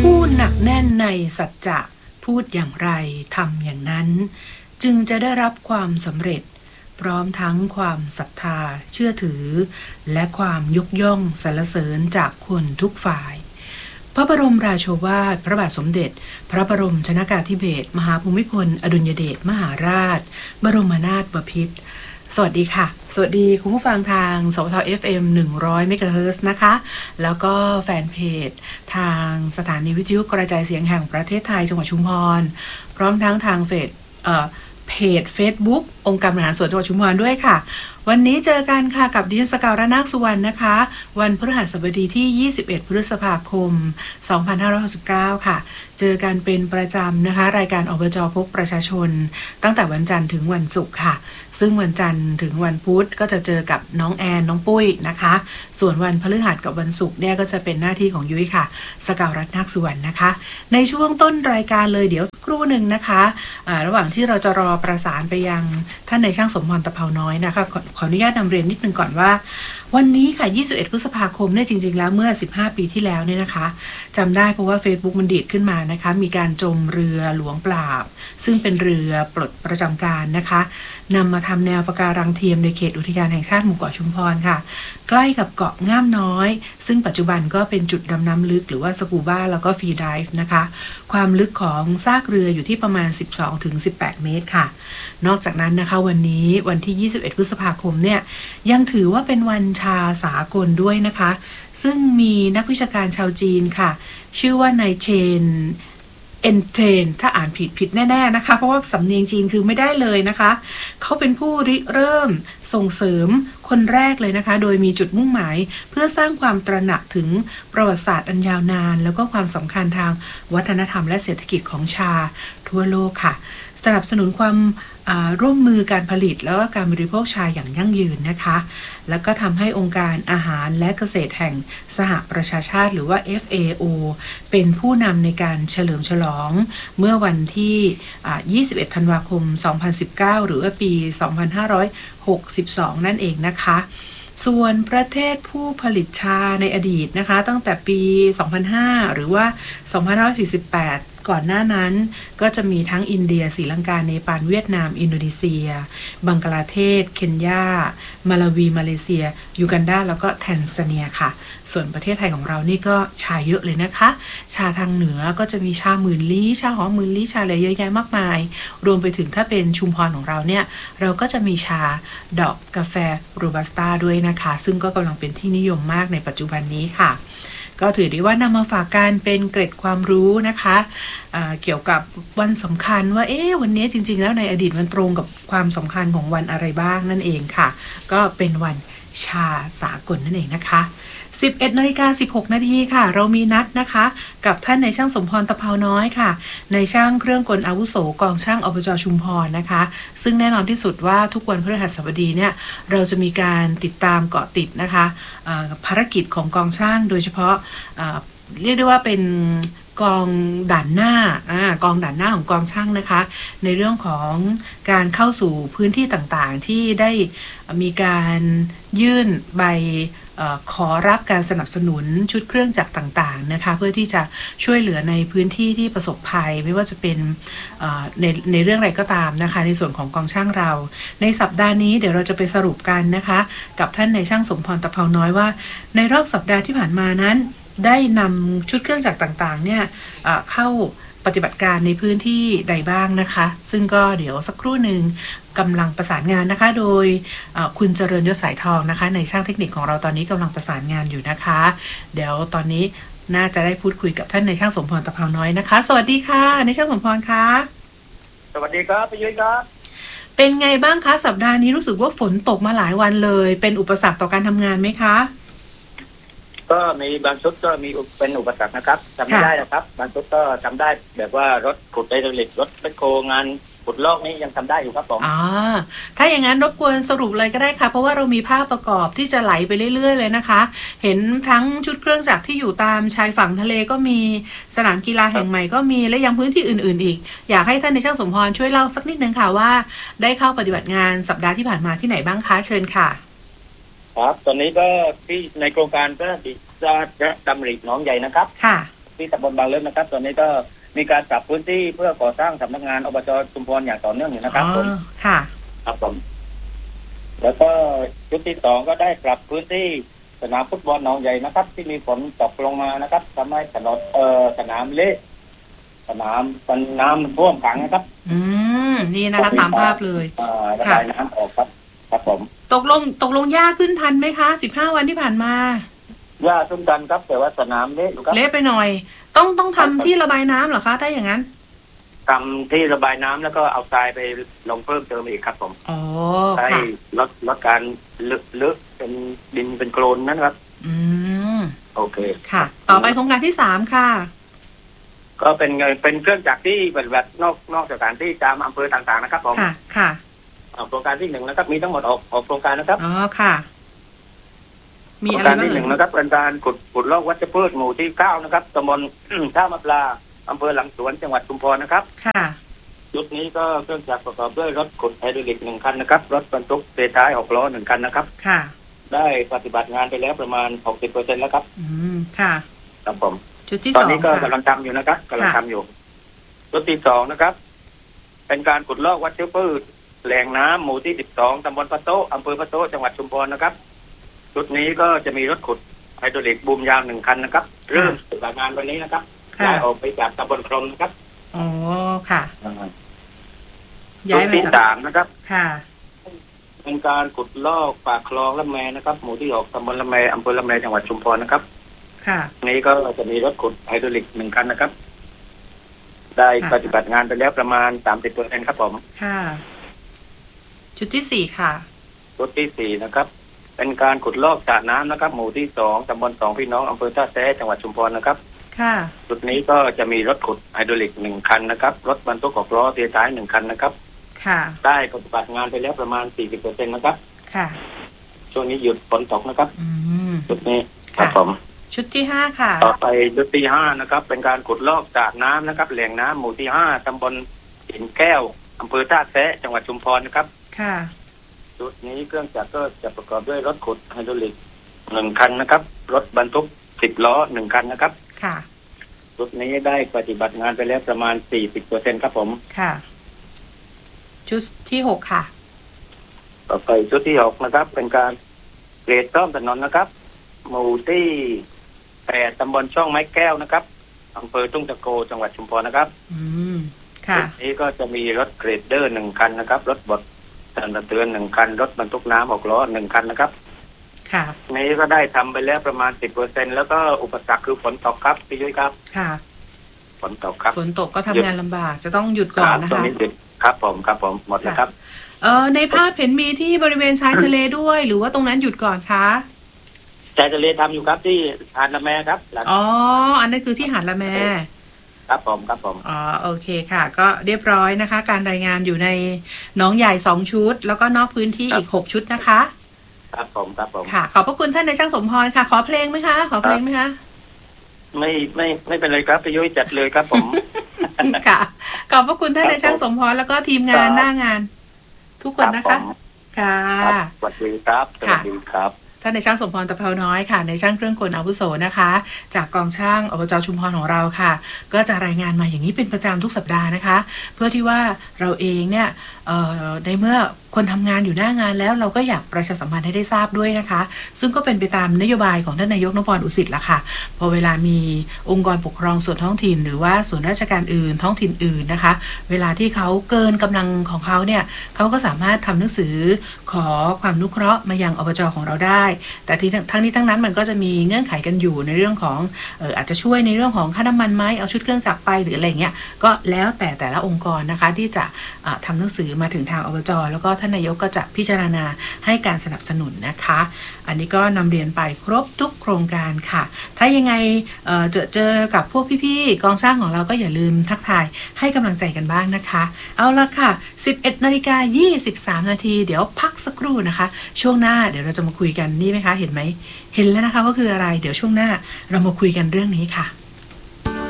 ผู้หนักแน่นในสัจจะพูดอย่างไรทำอย่างนั้นจึงจะได้รับความสำเร็จพร้อมทั้งความศรัทธาเชื่อถือและความยกย่องสรรเสริญจากคนทุกฝ่ายพระบรมราโชวาทพระบาทสมเด็จพระบรมชนกาธิเบศรมหาภูมิพลอดุลยเดชมหาราชบรมนาถบพิตรสวัสดีค่ะสวัสดีคุณผู้ฟังทางสวท FM 100 เมกะเฮิรตซ์นะคะแล้วก็แฟนเพจทางสถานีวิทยุกระจายเสียงแห่งประเทศไทยจังหวัดชุมพรพร้อมทั้งทางเพจ Facebook องค์การบริหารส่วนจังหวัดชุมพรด้วยค่ะวันนี้เจอกันค่ะกับดิฉันสกาวรนาคสุวรรณนะคะวันพฤหัสบดีที่21พฤษภาคม2569ค่ะเจอกันเป็นประจำนะคะรายการอบจ.พบประชาชนตั้งแต่วันจันทร์ถึงวันศุกร์ค่ะซึ่งวันจันทร์ถึงวันพุธก็จะเจอกับน้องแอนน้องปุ้ยนะคะส่วนวันพฤหัสกับวันศุกร์เนี่ยก็จะเป็นหน้าที่ของยุ้ยค่ะสกาวรนาคสุวรรณนะคะในช่วงต้นรายการเลยเดี๋ยวสักครู่หนึ่งนะคะระหว่างที่เราจะรอประสานไปยังท่านนายช่างสมพรตะเภาน้อยนะคะขออนุญาตนำเรียนนิดนึงก่อนว่าวันนี้ค่ะ21พฤษภาคมเนี่ยจริงๆแล้วเมื่อ15ปีที่แล้วเนี่ยนะคะจำได้เพราะว่า Facebook มันดีดขึ้นมานะคะมีการจมเรือหลวงปราบซึ่งเป็นเรือปลดประจำการนะคะนำมาทำแนวปะการังเทียมในเขตอุทยานแห่งชาติหมู่เกาะชุมพรค่ะใกล้กับเกาะง่ามน้อยซึ่งปัจจุบันก็เป็นจุดดำน้ำลึกหรือว่าสกูบ้าแล้วก็ฟรีไดฟ์นะคะความลึกของซากเรืออยู่ที่ประมาณ 12-18 เมตรค่ะนอกจากนั้นนะคะวันนี้วันที่21พฤษภาคมเนี่ยยังถือว่าเป็นวันชาสากลด้วยนะคะซึ่งมีนักวิชาการชาวจีนค่ะชื่อว่านายเชนเอ็นเทนถ้าอ่านผิดแน่ๆนะคะเพราะว่าสำเนียงจีนคือไม่ได้เลยนะคะเขาเป็นผู้ริเริ่มส่งเสริมคนแรกเลยนะคะโดยมีจุดมุ่งหมายเพื่อสร้างความตระหนักถึงประวัติศาสตร์อันยาวนานแล้วก็ความสำคัญทางวัฒนธรรมและเศรษฐกิจของชาทั่วโลกค่ะสนับสนุนความร่วมมือการผลิตแล้วก็การบริโภคชาอย่างยั่งยืนนะคะแล้วก็ทำให้องค์การอาหารและเกษตรแห่งสหประชาชาติหรือว่า FAO เป็นผู้นำในการเฉลิมฉลองเมื่อวันที่21ธันวาคม2019หรือว่าปี2562นั่นเองนะคะส่วนประเทศผู้ผลิตชาในอดีตนะคะตั้งแต่ปี2005หรือว่า2548ก่อนหน้านั้นก็จะมีทั้งอินเดียศรีลังกาเนปาลเวียดนามอินโดนีเซียบังกลาเทศเคนยามาลาวีมาเลเซียยูกันดาแล้วก็แทนซาเนียค่ะส่วนประเทศไทยของเรานี่ก็ชาเยอะเลยนะคะชาทางเหนือก็จะมีชาหมื่นลี้ชาหอมหมื่นลี้ชาอะไรเยอะแยะมากมายรวมไปถึงถ้าเป็นชุมพรของเราเนี่ยเราก็จะมีชาดอกกาแฟโรบัสต้าด้วยนะคะซึ่งก็กำลังเป็นที่นิยมมากในปัจจุบันนี้ค่ะก็ถือได้ว่านำมาฝากกันเป็นเกร็ดความรู้นะคะเกี่ยวกับวันสำคัญว่าวันนี้จริงๆแล้วในอดีตมันตรงกับความสำคัญของวันอะไรบ้างนั่นเองค่ะก็เป็นวันชาสากลนั่นเองนะคะ11:16 นาทีค่ะเรามีนัดนะคะกับท่านนายช่างสมพรตะเภาน้อยค่ะนายช่างเครื่องกลอาวุโสกองช่างอบจ.ชุมพรนะคะซึ่งแน่นอนที่สุดว่าทุกวันพฤหัสบดีเนี่ยเราจะมีการติดตามเกาะติดนะคะภารกิจของกองช่างโดยเฉพาะเรียกได้ว่าเป็นกองด่านหน้ากองด่านหน้าของกองช่างนะคะในเรื่องของการเข้าสู่พื้นที่ต่างๆที่ได้มีการยื่นใบขอรับการสนับสนุนชุดเครื่องจักรต่างๆนะคะเพื่อที่จะช่วยเหลือในพื้นที่ที่ประสบภัยไม่ว่าจะเป็นในเรื่องอะไรก็ตามนะคะในส่วนของกองช่างเราในสัปดาห์นี้เดี๋ยวเราจะไปสรุปกันนะคะกับท่านนายช่างสมพรตะเภาน้อยว่าในรอบสัปดาห์ที่ผ่านมานั้นได้นำชุดเครื่องจักรต่างๆเนี่ยเข้าปฏิบัติการในพื้นที่ใดบ้างนะคะซึ่งก็เดี๋ยวสักครู่หนึ่งกำลังประสานงานนะคะโดยคุณเจริญยศสายทองนะคะในช่างเทคนิคของเราตอนนี้กำลังประสานงานอยู่นะคะเดี๋ยวตอนนี้น่าจะได้พูดคุยกับท่านในช่างสมพรตะเภาน้อยนะคะสวัสดีค่ะในช่างสมพรค่ะสวัสดีครับพี่ยุ้ยครับเป็นไงบ้างคะสัปดาห์นี้รู้สึกว่าฝนตกมาหลายวันเลยเป็นอุปสรรคต่อการทำงานไหมคะก็มีบางชุดก็มีเป็นอุปสรรคนะครับจำไม่ได้นะครับบางชุดก็จำได้แบบว่ารถขุดไฮดรอลิกรถเป็นโคงานขุดลอกนี้ยังทำได้อยู่ครับผมถ้าอย่างนั้นรบกวนสรุปเลยก็ได้ค่ะเพราะว่าเรามีภาพประกอบที่จะไหลไปเรื่อยๆเลยนะคะเห็นทั้งชุดเครื่องจักรที่อยู่ตามชายฝั่งทะเลก็มีสนามกีฬาแห่งใหม่ก็มีและยังพื้นที่อื่นๆอีกอยากให้ท่านในช่างสมพรช่วยเล่าสักนิดนึงค่ะว่าได้เข้าปฏิบัติงานสัปดาห์ที่ผ่านมาที่ไหนบ้างคะเชิญค่ะครับตอนนี้ก็ที่ในโครงการก็จะดำริหนองใหญ่นะครับค่ะที่ตำบลบางเลิ้นนะครับตอนนี้ก็มีการปรับพื้นที่เพื่อก่อสร้างสำนักงานอบจชุมพรอย่างต่อเนื่องอยู่นะครับผมค่ะครับผมแล้วก็จุดที่สองก็ได้ปรับพื้นที่สนามฟุตบอลหนองใหญ่นะครับที่มีฝนตกลงมานะครับทำให้สนามเละสนามน้ำท่วมขังนะครับนี่นะคะตามภาพเลยระบายน้ำออกครับครับผมตกลงหญ้าขึ้นทันไหมคะ15 วันที่ผ่านมาหญ้าขึ้นทันครับแต่ว่าสนามเละอยู่ครับเละไปหน่อยต้องทำที่ระบายน้ำเหรอคะถ้าอย่างนั้นทำที่ระบายน้ำแล้วก็เอาทรายไปลงเพิ่มเติมอีกครับผมให้ลดการลึกเป็นดินเป็นโคลนนั่นครับโอเคค่ะต่อไปโครงการที่3ค่ะก็เป็นเครื่องจักรที่แบบนอกสถานที่ตามอำเภอต่างๆนะครับผมค่ะโครงการที่1นะครับมีทั้งหมด6โครงการนะครับค่ะมีโครงการที่1นะครับเป็นการขุดลอกวัชพืชหมู่ที่9นะครับตำบลท่ามะปลาอำเภอหลังสวนจังหวัดชุมพรนะครับค่ะจุดนี้ก็เครื่องจักรประกอบด้วยรถขุดไฮดรอลิก1คันนะครับรถบรรทุกเทท้าย6ล้อ1คันนะครับค่ะได้ปฏิบัติงานไปแล้วประมาณ 60% แล้วครับค่ะครับผมจุดที่2 ตอนนี้ก็กำลังทำอยู่นะครับกำลังทำอยู่จุดที่2นะครับเป็นการขุดลอกวัชพืชแหล่งน้ำหมู่ที่12ตำบลปะโต้อำเภอปะโต้จังหวัดชุมพรนะครับจุดนี้ก็จะมีรถขุดไฮดรอลิกบูมยาว1คันนะครับเริ่มปฏิบัติงานวันนี้นะครับย้ายออกไปจากตำบลคลมนะครับค่ะย้ายไปจาก3นะครับค่ะเป็นการขุดลอกปากคลองละแมนะครับหมู่ที่6ตำบลละแมอำเภอละแมจังหวัดชุมพรนะครับค่ะนี้ก็จะมีรถขุดไฮดรอลิก1คันนะครับได้ปฏิบัติงานไปแล้วประมาณ 30% ครับผมค่ะจุดที่4ค่ะจุดที่4นะครับเป็นการขุดลอกสระน้ำนะครับหมู่ที่2ตำบล2พี่น้องอำเภอท่าแซะจังหวัดชุมพรนะครับค่ะจุดนี้ก็จะมีรถขุดไฮดรอลิก1คันนะครับรถบรรทุก6ล้อเทท้าย1คันนะครับค่ะได้ปฏิบัติงานไปแล้วประมาณ 40% นะครับค่ะช่วงนี้หยุดฝนตกนะครับจุดนี้ครับผมชุดที่5ค่ะต่อไปชุดที่5นะครับเป็นการขุดลอกสระน้ำนะครับแหล่งน้ำหมู่ที่5ตำบลหินแก้วอำเภอท่าแซะจังหวัดชุมพรนะครับค่ะจุดนี้เครื่องจักรก็จะประกอบด้วยรถขุดไฮดรอลิก1คันนะครับรถบรรทุก10ล้อ1คันนะครับค่ะจุดนี้ได้ปฏิบัติงานไปแล้วประมาณ 40% ครับผมค่ะชุดที่6ค่ะต่อไปชุดที่6นะครับเป็นการเกรดซ่อมถนนนะครับหมู่ที่8ตำบลช่องไม้แก้วนะครับอำเภอทุ่งตะโกจังหวัดชุมพรนะครับค่ะนี้ก็จะมีรถเกรดเดอร์1คันนะครับรถบดสั่นสะเทือน1คันรถบรรทุกน้ำ6ล้อ1คันนะครับค่ะนี้ก็ได้ทำไปแล้วประมาณ 10% แล้วก็อุปสรรคคือฝนตกครับพี่ยุ้ยครับค่ะฝนตกครับฝนตกก็ทำงานลำบากจะต้องหยุดก่อนนะคะครับผมหมดแล้วครับในภาพเห็นมีที่บริเวณชายทะเลด้วยหรือว่าตรงนั้นหยุดก่อนคะชายทะเลทำอยู่ครับที่หาดละแมครับอันนั้นคือที่หาดละแมครับผมโอเคค่ะก็เรียบร้อยนะคะการรายงานอยู่ในหนองใหญ่2ชุดแล้วก็นอกพื้นที่อีก6ชุดนะคะครับผมค่ะขอบพระคุณท่านในช่างสมพรค่ะขอเพลงไหมคะไม่เป็นไรครับพี่ยุ้ยจัดเลยครับผมค่ะขอบพระคุณท่านในช่างสมพรแล้วก็ทีมงานหน้างานทุกคนนะคะค่ะสวัสดีครับสวัสดีครับท่านในช่างสมพรตะเภาน้อยค่ะในช่างเครื่องกลอาวุโสนะคะจากกองช่างอบจชุมพรของเราค่ะก็จะรายงานมาอย่างนี้เป็นประจำทุกสัปดาห์นะคะเพื่อที่ว่าเราเองเนี่ยในเมื่อคนทำงานอยู่หน้างานแล้วเราก็อยากประชาสัมพันธ์ให้ได้ทราบด้วยนะคะซึ่งก็เป็นไปตามนโยบายของท่านนายกนพอุสิตละค่ะพอเวลามีองค์กรปกครองส่วนท้องถิ่นหรือว่าส่วนราชการอื่นท้องถิ่นอื่นนะคะเวลาที่เขาเกินกำลังของเขาเนี่ยเขาก็สามารถทำหนังสือขอความอนุเคราะห์มายังอบจของเราได้แต่ทั้งนี้ทั้งนั้นมันก็จะมีเงื่อนไขกันอยู่ในเรื่องของอาจจะช่วยในเรื่องของค่าน้ำมันไหมเอาชุดเครื่องจักรไปหรืออะไรเงี้ยก็แล้วแต่ละองค์กรนะคะที่จะทำหนังสือมาถึงทางอบจแล้วก็ท่านนายกก็จะพิจารณาให้การสนับสนุนนะคะอันนี้ก็นำเรียนไปครบทุกโครงการค่ะถ้ายังไงเจอกับพวกพี่ๆกองช่างของเราก็อย่าลืมทักทายให้กำลังใจกันบ้างนะคะเอาละค่ะ 11:23 นาทีเดี๋ยวพักสักครู่นะคะช่วงหน้าเดี๋ยวเราจะมาคุยกันนี่ไหมคะเห็นไหมเห็นแล้วนะคะว่าคืออะไรเดี๋ยวช่วงหน้าเรามาคุยกันเรื่องนี้ค่ะ